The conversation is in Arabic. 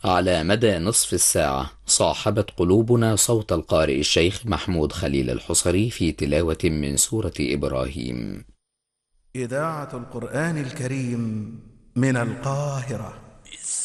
على مدى نصف الساعة صاحبت قلوبنا صوت القارئ الشيخ محمود خليل الحصري في تلاوة من سورة إبراهيم. إذاعة القرآن الكريم من القاهرة.